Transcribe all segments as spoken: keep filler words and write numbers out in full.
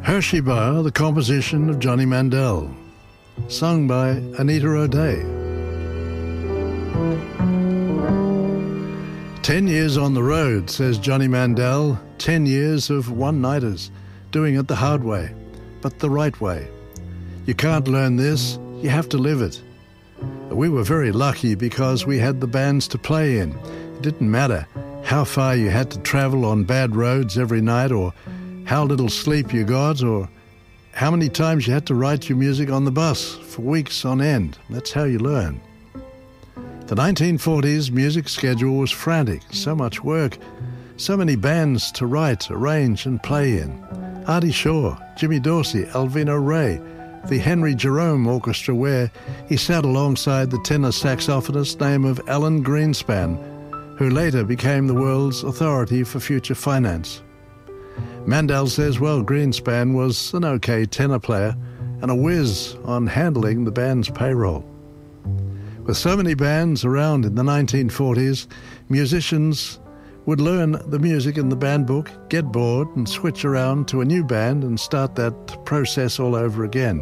Hershey Bar, the composition of Johnny Mandel, sung by Anita O'Day. Ten years on the road, says Johnny Mandel, ten years of one-nighters, doing it the hard way, but the right way. You can't learn this, you have to live it. We were very lucky because we had the bands to play in. It didn't matter how far you had to travel on bad roads every night, or how little sleep you got, or how many times you had to write your music on the bus for weeks on end. That's how you learn. The nineteen forties music schedule was frantic, so much work, so many bands to write, arrange and play in. Artie Shaw, Jimmy Dorsey, Alvino Ray, the Henry Jerome Orchestra, where he sat alongside the tenor saxophonist name of Alan Greenspan, who later became the world's authority for future finance. Mandel says, well, Greenspan was an okay tenor player and a whiz on handling the band's payroll. With so many bands around in the nineteen forties, musicians would learn the music in the band book, get bored and switch around to a new band and start that process all over again.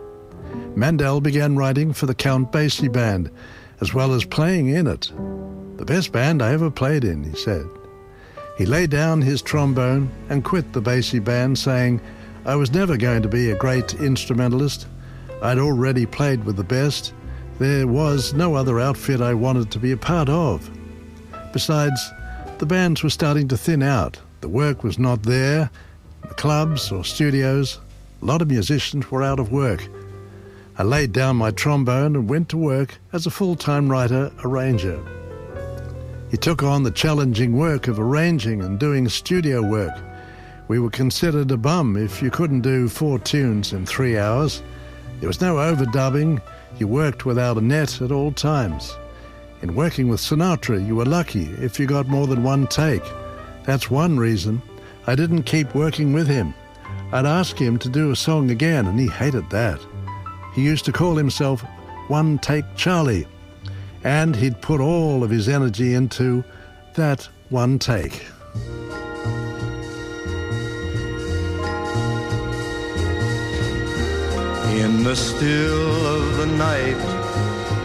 Mandel began writing for the Count Basie Band, as well as playing in it. The best band I ever played in, he said. He laid down his trombone and quit the Basie Band, saying, I was never going to be a great instrumentalist. I'd already played with the best. There was no other outfit I wanted to be a part of. Besides, the bands were starting to thin out. The work was not there. The clubs or studios, a lot of musicians were out of work. I laid down my trombone and went to work as a full-time writer-arranger. He took on the challenging work of arranging and doing studio work. We were considered a bum if you couldn't do four tunes in three hours. There was no overdubbing. You worked without a net at all times. In working with Sinatra, you were lucky if you got more than one take. That's one reason I didn't keep working with him. I'd ask him to do a song again, and he hated that. He used to call himself One Take Charlie, and he'd put all of his energy into that one take. In the still of the night,